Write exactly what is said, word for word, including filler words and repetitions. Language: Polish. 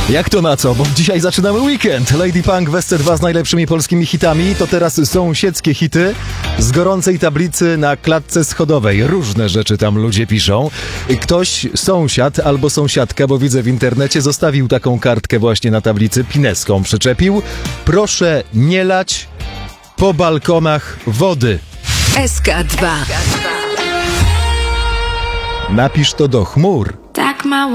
Jak to na co? Bo dzisiaj zaczynamy weekend. Lady Punk w S C dwa z najlepszymi polskimi hitami. To teraz sąsiedzkie hity z gorącej tablicy na klatce schodowej. Różne rzeczy tam ludzie piszą. Ktoś, sąsiad albo sąsiadka, bo widzę w internecie, zostawił taką kartkę właśnie na tablicy, pineską przyczepił. Proszę nie lać po balkonach wody. S K dwa. Napisz to do chmur. Tak mało.